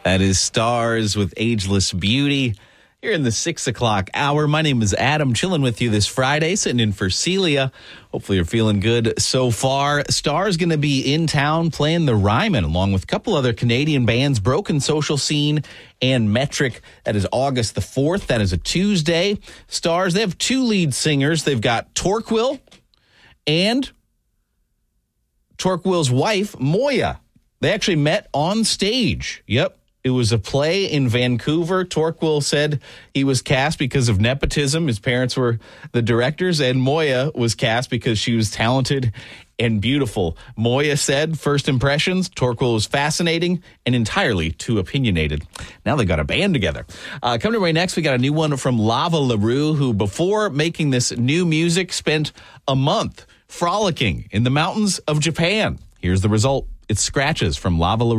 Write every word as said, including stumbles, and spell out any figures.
That is Stars with Ageless Beauty. Here in the six o'clock hour. My name is Adam, chilling with you this Friday, sitting in for Celia. Hopefully you're feeling good so far. Star's going to be in town playing the Ryman, along with a couple other Canadian bands, Broken Social Scene and Metric. That is August the fourth. That is a Tuesday. Stars, they have two lead singers. They've got Torquil and Torquil's wife, Moya. They actually met on stage. Yep. It was a play in Vancouver. Torquil said he was cast because of nepotism. His parents were the directors, and Moya was cast because she was talented and beautiful. Moya said, first impressions, Torquil was fascinating and entirely too opinionated. Now they got a band together. Uh, coming right next, we got a new one from Lava LaRue, who before making this new music spent a month frolicking in the mountains of Japan. Here's the result. It's Scratches from Lava LaRue.